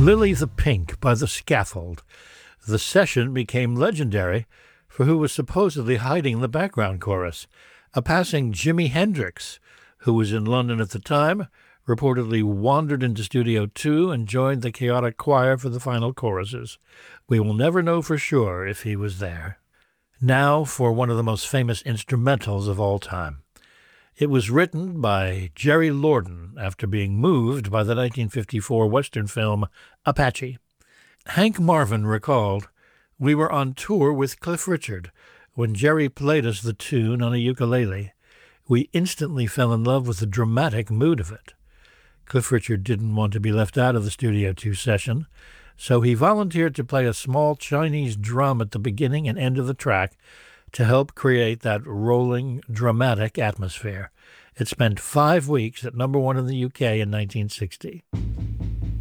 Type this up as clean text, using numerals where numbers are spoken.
Lily the Pink by The Scaffold. The session became legendary for who was supposedly hiding the background chorus. A passing Jimi Hendrix, who was in London at the time, reportedly wandered into Studio 2 and joined the chaotic choir for the final choruses. We will never know for sure if he was there. Now for one of the most famous instrumentals of all time. It was written by Jerry Lorden after being moved by the 1954 Western film Apache. Hank Marvin recalled, "We were on tour with Cliff Richard when Jerry played us the tune on a ukulele. We instantly fell in love with the dramatic mood of it. Cliff Richard didn't want to be left out of the Studio 2 session, so he volunteered to play a small Chinese drum at the beginning and end of the track to help create that rolling, dramatic atmosphere. It spent 5 weeks at #1 in the UK in 1960.